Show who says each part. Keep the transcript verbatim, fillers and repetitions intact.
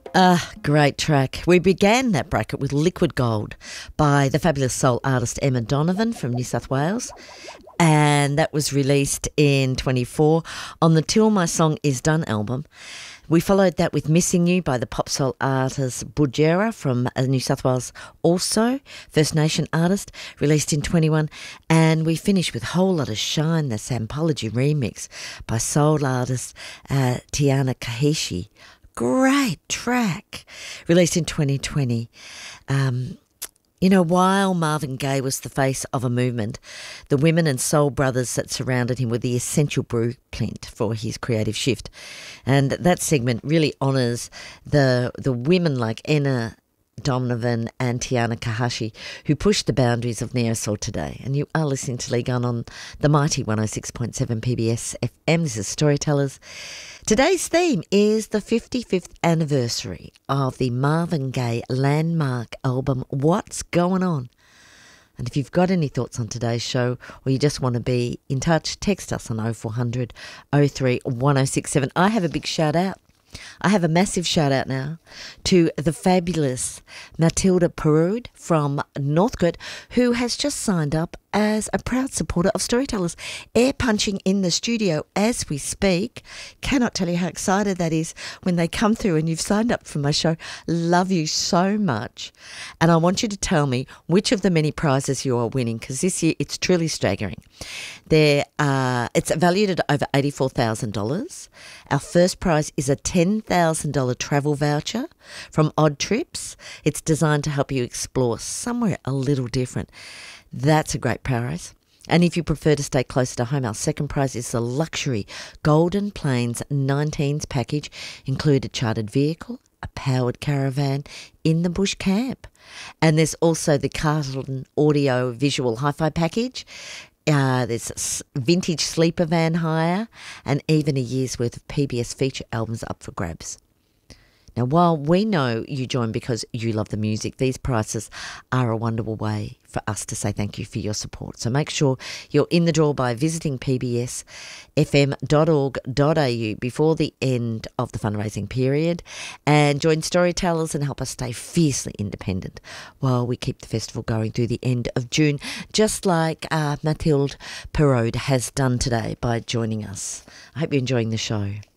Speaker 1: Ah, great track. We began that bracket with Liquid Gold by the fabulous soul artist Emma Donovan from New South Wales. And that was released in twenty-four on the Till My Song Is Done album. We followed that with Missing You by the pop soul artist Budjerah from New South Wales, also First Nation artist, released in twenty-one. And we finished with Whole Lotta Shine, the Sampology remix by soul artist uh, Tiana Kahishi. Great track, released in twenty twenty. Um, you know, while Marvin Gaye was the face of a movement, the women and soul brothers that surrounded him were the essential blueprint for his creative shift. And that segment really honours the the women like Enna Donovan and Tiana Kahishi who pushed the boundaries of neo-soul today. And you are listening to Lee Gunn on the mighty one oh six point seven P B S F M. This is Storytellers. Today's theme is the fifty-fifth anniversary of the Marvin Gaye landmark album, What's Going On? And if you've got any thoughts on today's show or you just want to be in touch, text us on oh four hundred, oh three, one oh six seven. I have a big shout out. I have a massive shout out now to the fabulous Matilda Perud from Northcote, who has just signed up as a proud supporter of Storytellers, air punching in the studio as we speak. Cannot tell you how excited that is when they come through and you've signed up for my show. Love you so much. And I want you to tell me which of the many prizes you are winning, because this year it's truly staggering. There, uh, it's valued at over eighty-four thousand dollars. Our first prize is a ten thousand dollars travel voucher from Odd Trips. It's designed to help you explore somewhere a little different. That's a great prize. And if you prefer to stay closer to home, our second prize is the luxury Golden Plains nineteens package, include a chartered vehicle, a powered caravan in the bush camp. And there's also the Carlton audio visual hi-fi package. Uh, there's vintage sleeper van hire and even a year's worth of P B S feature albums up for grabs. Now, while we know you join because you love the music, these prizes are a wonderful way for us to say thank you for your support. So make sure you're in the draw by visiting p b s f m dot org dot a u before the end of the fundraising period and join Storytellers and help us stay fiercely independent while we keep the festival going through the end of June, just like uh, Mathilde Perraud has done today by joining us. I hope you're enjoying the show.